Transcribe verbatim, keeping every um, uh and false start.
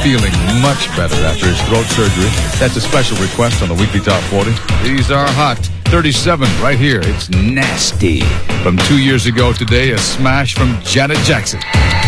feeling much better after his throat surgery. That's a special request on the Weekly Top forty. These are hot. thirty-seven right here. It's Nasty. From two years ago today, a smash from Janet Jackson.